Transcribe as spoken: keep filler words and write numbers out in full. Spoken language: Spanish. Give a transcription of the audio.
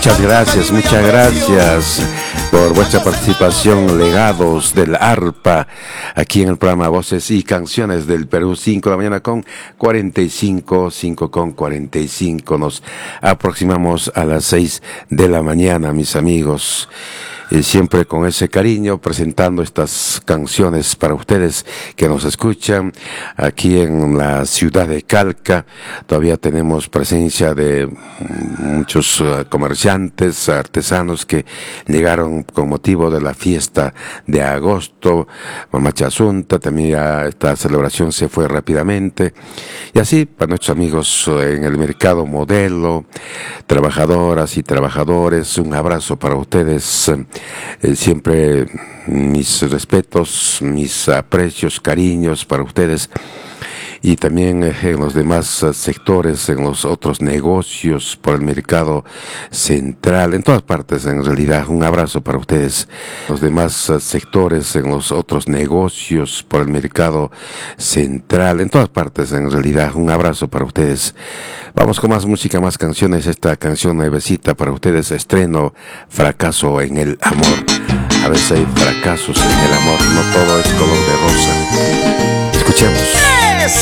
Muchas gracias, muchas gracias por vuestra participación, legados del arpa, aquí en el programa Voces y Canciones del Perú. Cinco de la mañana con cuarenta y cinco, cinco con cuarenta y cinco. Nos aproximamos a las seis de la mañana, mis amigos. Y siempre con ese cariño presentando estas canciones para ustedes que nos escuchan aquí en la ciudad de Calca. Todavía tenemos presencia de muchos uh, comerciantes, artesanos que llegaron con motivo de la fiesta de agosto. Mamacha Asunta, también ya esta celebración se fue rápidamente. Y así para nuestros amigos en el mercado modelo, trabajadoras y trabajadores, un abrazo para ustedes. Eh, siempre mis respetos, mis aprecios, cariños para ustedes. Y también eh, en los demás uh, sectores, en los otros negocios, por el mercado central, en todas partes en realidad, un abrazo para ustedes. Los demás uh, sectores, en los otros negocios, por el mercado central, en todas partes en realidad, un abrazo para ustedes. Vamos con más música, más canciones. Esta canción nuevecita para ustedes, estreno, Fracaso en el Amor. A veces hay fracasos en el amor, no todo es color de rosa. Escuchemos.